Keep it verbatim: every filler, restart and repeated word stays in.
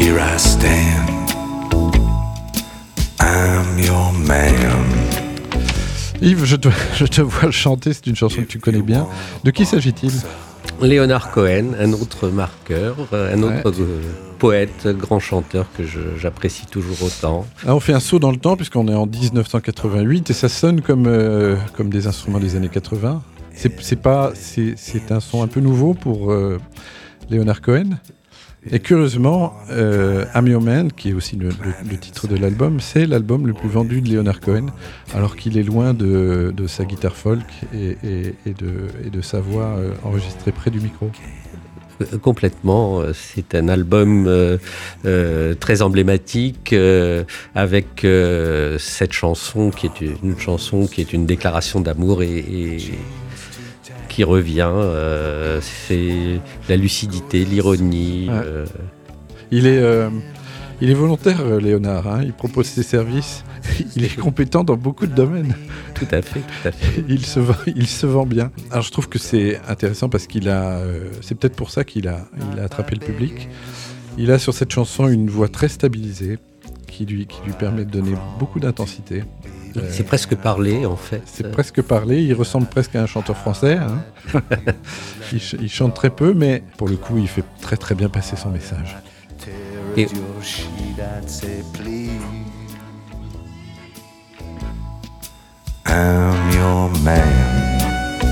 Here I stand, I'm your man. Yves, je te, je te vois le chanter, c'est une chanson que tu connais bien. De qui s'agit-il ? Leonard Cohen, un autre marqueur, un autre Ouais. euh, poète, grand chanteur que je, j'apprécie toujours autant. Là, on fait un saut dans le temps puisqu'on est en dix-neuf cent quatre-vingt-huit et ça sonne comme, euh, comme des instruments des années quatre-vingts. C'est, c'est, pas, c'est, c'est un son un peu nouveau pour euh, Leonard Cohen. Et curieusement, euh, I'm Your Man, qui est aussi le, le, le titre de l'album, c'est l'album le plus vendu de Leonard Cohen, alors qu'il est loin de, de sa guitare folk et, et, et, de, et de sa voix euh, enregistrée près du micro. Euh, Complètement, euh, c'est un album euh, euh, très emblématique euh, avec euh, cette chanson qui est une chanson qui est une déclaration d'amour et, et qui revient. Euh, c'est la lucidité, l'ironie. Ouais. Euh, Il est, euh, il est volontaire, euh, Léonard, hein, il propose ses services, il est compétent dans beaucoup de domaines. tout à fait, tout à fait. Il se vend, il se vend bien. Alors je trouve que c'est intéressant parce qu'il a, euh, c'est peut-être pour ça qu'il a, il a attrapé le public. Il a sur cette chanson une voix très stabilisée qui lui, qui lui permet de donner beaucoup d'intensité. Euh, C'est presque parlé en fait. c'est presque parlé, il ressemble presque à un chanteur français. Hein. il, ch- il chante très peu, mais pour le coup, il fait très très bien passer son message. Et- Your sheet, I'd say, please. I'm your man.